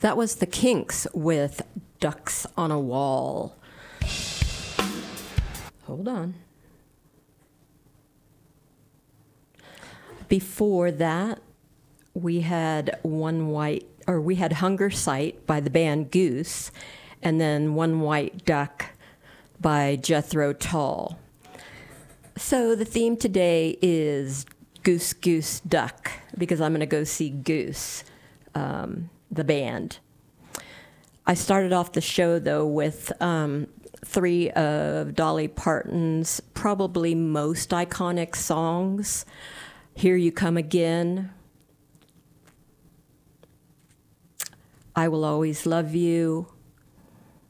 That was the Kinks with Ducks on a Wall. Hold on. Before that, we had Hunger Sight by the band Goose, and then One White Duck by Jethro Tull. So the theme today is Goose, Goose, Duck, because I'm going to go see Goose, the band. I started off the show, though, with three of Dolly Parton's probably most iconic songs. Here You Come Again, I Will Always Love You,